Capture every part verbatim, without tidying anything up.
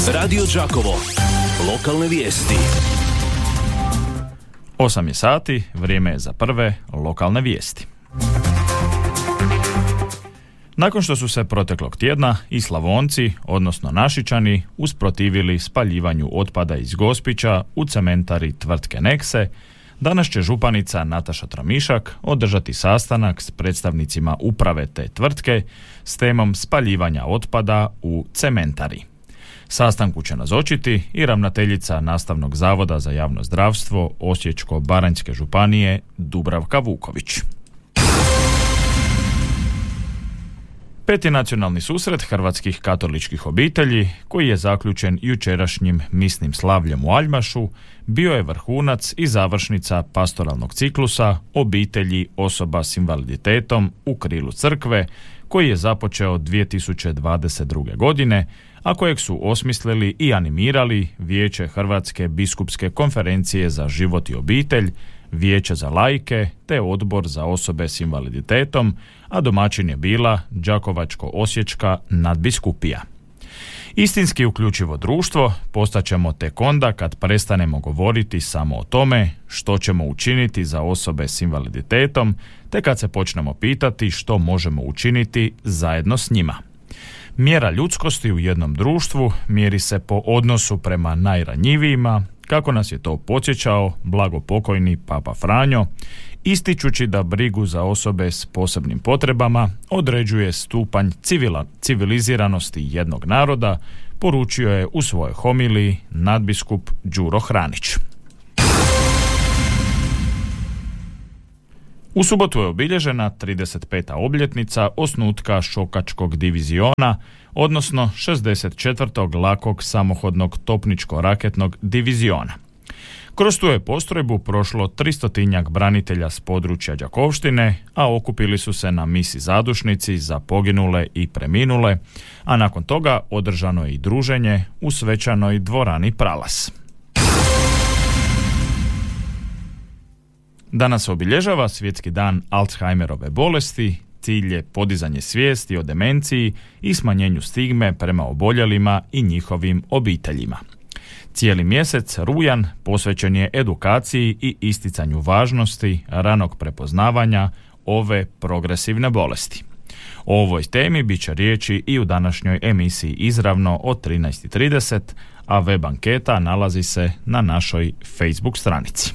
Radio Đakovo. Lokalne vijesti. Osam je sati, vrijeme je za prve lokalne vijesti. Nakon što su se proteklog tjedna i Slavonci, odnosno Našičani, usprotivili spaljivanju otpada iz Gospića u cementari tvrtke Nekse, danas će županica Nataša Tramišak održati sastanak s predstavnicima uprave te tvrtke s temom spaljivanja otpada u cementari. Sastanku će nazočiti i ravnateljica Nastavnog zavoda za javno zdravstvo Osječko-baranjske županije Dubravka Vuković. Peti nacionalni susret hrvatskih katoličkih obitelji, koji je zaključen jučerašnjim misnim slavljem u Aljmašu, bio je vrhunac i završnica pastoralnog ciklusa obitelji osoba s invaliditetom u krilu crkve, koji je započeo dvije tisuće dvadeset druge. godine, a kojeg su osmislili i animirali Vijeće Hrvatske biskupske konferencije za život i obitelj, Vijeće za laike te Odbor za osobe s invaliditetom, a domaćin je bila Đakovačko-osječka nadbiskupija. Istinski uključivo društvo postaćemo tek onda kad prestanemo govoriti samo o tome što ćemo učiniti za osobe s invaliditetom, te kad se počnemo pitati što možemo učiniti zajedno s njima. Mjera ljudskosti u jednom društvu mjeri se po odnosu prema najranjivijima, kako nas je to podsjećao blagopokojni Papa Franjo, ističući da brigu za osobe s posebnim potrebama određuje stupanj civila, civiliziranosti jednog naroda, poručio je u svojoj homiliji nadbiskup Đuro Hranić. U subotu je obilježena trideset peta obljetnica osnutka Šokačkog diviziona, odnosno šezdeset četvrtog lakog samohodnog topničko-raketnog diviziona. Kroz tu je postrojbu prošlo tristotinjak branitelja s područja Đakovštine, a okupili su se na misi zadušnici za poginule i preminule, a nakon toga održano je i druženje u svečanoj dvorani Pralas. Danas se obilježava Svjetski dan Alzheimerove bolesti. Cilj je podizanje svijesti o demenciji i smanjenju stigme prema oboljelima i njihovim obiteljima. Cijeli mjesec rujan posvećen je edukaciji i isticanju važnosti ranog prepoznavanja ove progresivne bolesti. O ovoj temi bit će riječi i u današnjoj emisiji izravno od trinaest i trideset, a web anketa nalazi se na našoj Facebook stranici.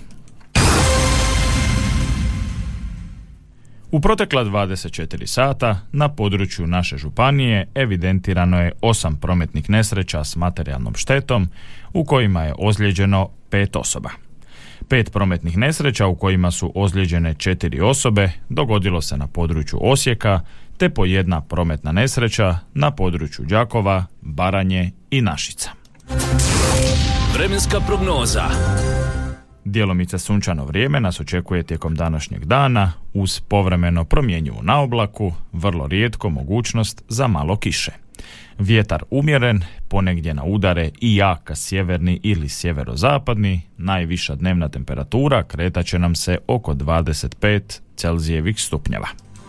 U protekla dvadeset četiri sata na području naše županije evidentirano je osam prometnih nesreća s materijalnom štetom u kojima je ozlijeđeno pet osoba. Pet prometnih nesreća u kojima su ozlijeđene četiri osobe dogodilo se na području Osijeka, te po jedna prometna nesreća na području Đakova, Baranje i Našica. Vremenska prognoza. Djelomice sunčano vrijeme nas očekuje tijekom današnjeg dana uz povremeno promjenjivu naoblaku, vrlo rijetko mogućnost za malo kiše. Vjetar umjeren, ponegdje na udare i jaka sjeverni ili sjeverozapadni, najviša dnevna temperatura kretat će nam se oko dvadeset pet Celzijevih stupnjeva.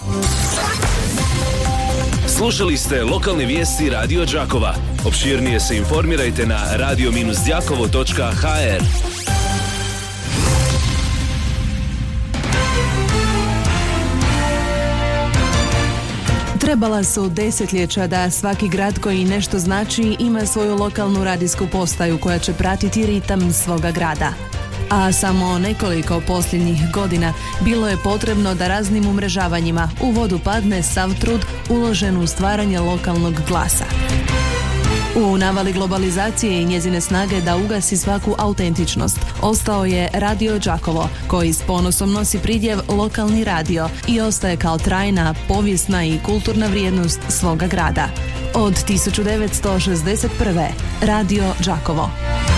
Slušali ste lokalne vijesti Radio Đakova. Opširnije se informirajte na radio dash đakovo točka ha er. Trebala su desetljeća da svaki grad koji nešto znači ima svoju lokalnu radijsku postaju koja će pratiti ritam svoga grada. A samo nekoliko posljednjih godina bilo je potrebno da raznim umrežavanjima u vodu padne sav trud uložen u stvaranje lokalnog glasa. U navali globalizacije i njezine snage da ugasi svaku autentičnost, ostao je Radio Đakovo, koji s ponosom nosi pridjev lokalni radio i ostaje kao trajna, povijesna i kulturna vrijednost svoga grada. Od tisuću devetsto šezdeset prve. Radio Đakovo.